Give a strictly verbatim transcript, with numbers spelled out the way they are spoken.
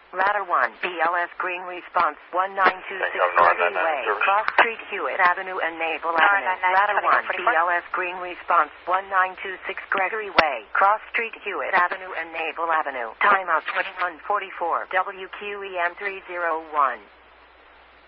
Ladder one, B L S Green Response, one nine two six Gregory Way, Cross Street, Hewitt Avenue and Naval Avenue. Ladder one, B L S Green Response, one nine two six Gregory Way, Cross Street, Hewitt Avenue and Naval Avenue. Timeout twenty-one forty-four, W Q E M three oh one.